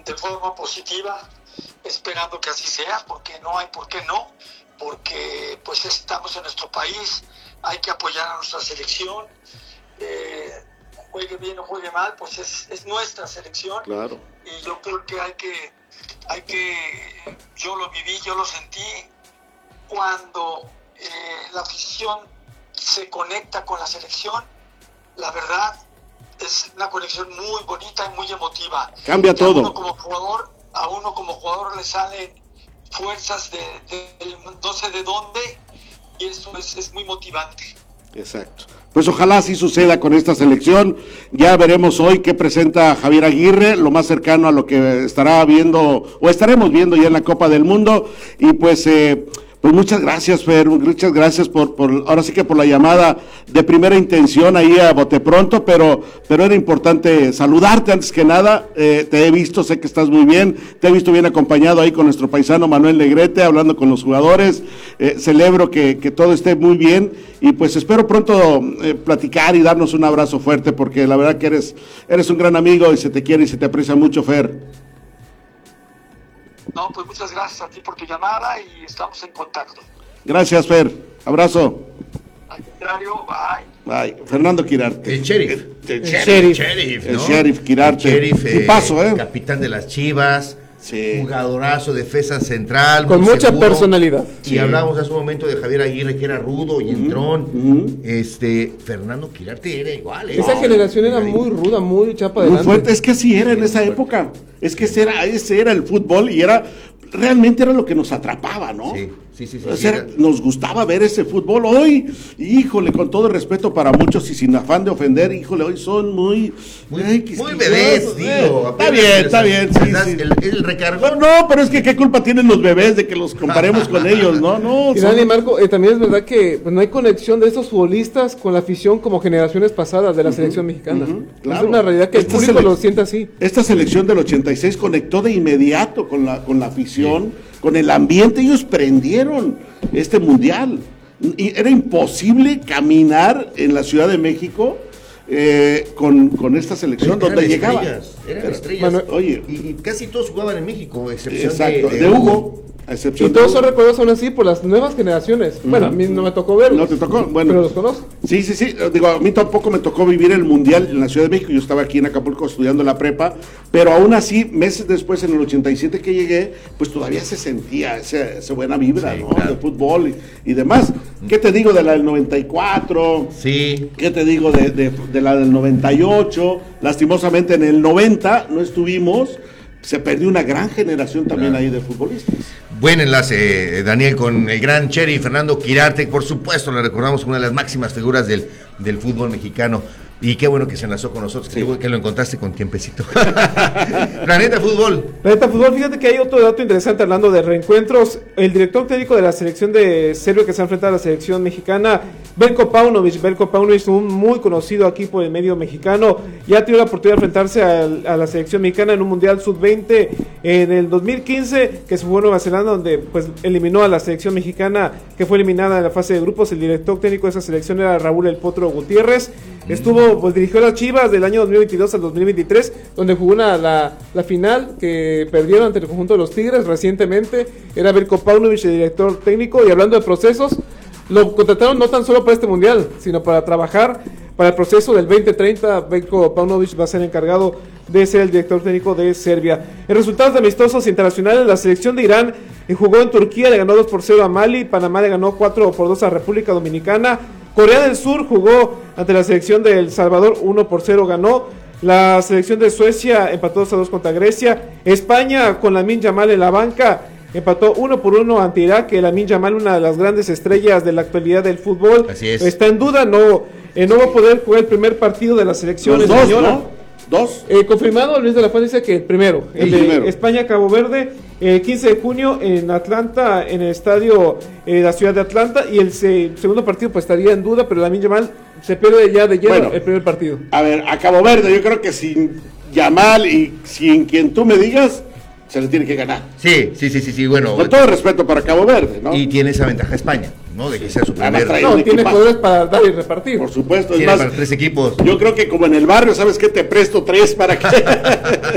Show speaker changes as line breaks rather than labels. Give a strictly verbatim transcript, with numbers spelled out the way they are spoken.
de forma positiva, esperando que así sea, porque no hay por qué no, porque pues estamos en nuestro país, hay que apoyar a nuestra selección, eh, juegue bien o juegue mal, pues es, es nuestra selección.
Claro.
Y yo creo que hay que, hay que, yo lo viví, yo lo sentí, cuando eh, la afición se conecta con la selección, la verdad es una conexión muy bonita y muy emotiva.
Cambia
y
todo.
A uno como jugador, a uno como jugador le salen fuerzas de, de, de no sé de dónde, y eso es, es muy motivante.
Exacto. Pues ojalá así suceda con esta selección. Ya veremos hoy qué presenta Javier Aguirre, lo más cercano a lo que estará viendo o estaremos viendo ya en la Copa del Mundo. Y pues eh, pues muchas gracias, Fer, muchas gracias por, por ahora sí que por la llamada de primera intención ahí a bote pronto, pero pero era importante saludarte antes que nada. Eh, te he visto, sé que estás muy bien, te he visto bien acompañado ahí con nuestro paisano Manuel Negrete, hablando con los jugadores. Eh, celebro que, que todo esté muy bien y pues espero pronto eh, platicar y darnos un abrazo fuerte, porque la verdad que eres, eres un gran amigo y se te quiere y se te aprecia mucho, Fer.
No, pues muchas gracias a ti por tu llamada y estamos en contacto.
Gracias, Fer. Abrazo.
Al contrario, bye.
Bye. Fernando Quirarte.
El sheriff.
El, el,
el
sheriff.
sheriff, ¿no?
El sheriff Quirarte.
El sheriff,
sí,
eh,
paso, ¿eh?
Capitán de las Chivas.
Sí.
Jugadorazo, defensa central.
Con mucha
seguro.
personalidad.
Y
Sí.
hablábamos hace un momento de Javier Aguirre, que era rudo y entrón.
Uh-huh.
Este, Fernando Quirarte era igual. ¿eh?
Esa
No,
generación era
ahí.
muy ruda, muy chapa
Muy
adelante.
fuerte, es que así era en esa época. Es que ese era, ese era el fútbol y era, realmente era lo que nos atrapaba, ¿no?
Sí, sí, sí. sí,
O
sí,
sea,
era-
nos gustaba ver ese fútbol hoy, híjole, con todo el respeto para muchos y sin afán de ofender, híjole, hoy son muy...
Muy,
ay,
muy
quisquillosos,
bebés,
eh.
digo.
Está bien, está bien, sí,
¿verdad?
sí.
El, el recargón.
No, pero es que qué culpa tienen los bebés de que los comparemos con ellos, ¿no? No,
Y
son-
Dani Marco, eh, también es verdad que pues, no hay conexión de estos futbolistas con la afición como generaciones pasadas de la selección mexicana.
ujú,
Es
claro.
una realidad que el
Esta
público
selec-
lo siente así.
Esta selección del ochenta y seis conectó de inmediato con la, con la afición, con el ambiente, ellos prendieron este mundial. Y era imposible caminar en la Ciudad de México eh, con, con esta selección,
Eran
donde llegaba.
estrellas, Eran
Pero,
estrellas.
Manuel, oye,
y, y casi todos jugaban en México, excepción
exacto,
de,
de, Hugo, a
Y
excepción
todos
de
son
Hugo.
recuerdos aún así por las nuevas generaciones. Bueno, a mí no me tocó verlos.
No te tocó, bueno.
Pero los conozco.
Sí, sí, sí, digo, a mí tampoco me tocó vivir el Mundial en la Ciudad de México, yo estaba aquí en Acapulco estudiando la prepa, pero aún así, meses después, en el ochenta y siete que llegué, pues todavía se sentía esa, esa buena vibra,
Sí,
¿no?
claro.
De fútbol y, y demás. ¿Qué te digo de la del noventa y cuatro?
Sí.
¿Qué te digo de, de, de la del noventa y ocho? Lastimosamente en el noventa no estuvimos, se perdió una gran generación también
Claro.
ahí de futbolistas.
Buen enlace, eh, Daniel, con el gran Cheri Fernando Quirarte. Por supuesto, le recordamos como una de las máximas figuras del, del fútbol mexicano. Y qué bueno que se enlazó con nosotros,
Sí.
qué bueno que lo encontraste con tiempecito. Planeta Fútbol.
Planeta Fútbol, fíjate que hay otro dato interesante hablando de reencuentros. El director técnico de la selección de Serbia que se ha enfrentado a la selección mexicana, Belko Paunovic. Belko Paunovic, un muy conocido aquí por el medio mexicano, ya ha tenido la oportunidad de enfrentarse a, a la selección mexicana en un Mundial sub veinte en el dos mil quince, que se jugó en Nueva Zelanda, donde pues eliminó a la selección mexicana, que fue eliminada en la fase de grupos. El director técnico de esa selección era Raúl El Potro Gutiérrez. Estuvo, pues dirigió a las Chivas del año dos mil veintidós al dos mil veintitrés, donde jugó una, la, la final que perdieron ante el conjunto de los Tigres recientemente. Era Belko Paunovic el director técnico. Y hablando de procesos, lo contrataron no tan solo para este mundial, sino para trabajar para el proceso del veinte treinta. Belko Paunovic va a ser encargado de ser el director técnico de Serbia. En resultados de amistosos internacionales, la selección de Irán eh, jugó en Turquía, le ganó dos por cero a Mali. Panamá le ganó cuatro por dos a República Dominicana. Corea del Sur jugó ante la selección de El Salvador, uno por cero ganó. La selección de Suecia empató dos a dos contra Grecia. España con Lamine Yamal en la banca empató uno por uno ante Irak. Que Lamine Yamal, una de las grandes estrellas de la actualidad del fútbol,
Así es.
está en duda, no, eh, no va a poder jugar el primer partido de la selección
Los dos,
española.
¿no? Dos.
Eh, confirmado, Luis de la Fuente dice que el primero, el,
El
de
primero.
España-Cabo Verde, el quince de junio en Atlanta, en el estadio de eh, la ciudad de Atlanta, y el se, segundo partido pues estaría en duda, pero Lamine Yamal se pierde ya de lleno
Bueno.
el primer partido.
A ver, a Cabo Verde, yo creo que sin Yamal y sin quien tú me digas, se le tiene que ganar.
Sí, sí, sí, sí, sí, bueno.
Con todo respeto para Cabo Verde, ¿no?
Y tiene esa ventaja España, ¿no? De que sea su
Además
primer.
trae
No,
un
tiene
equipazo.
poderes para dar y repartir.
Por supuesto, es
Tiene
más,
para tres equipos.
yo creo que como en el barrio, ¿sabes qué? Te presto tres para que...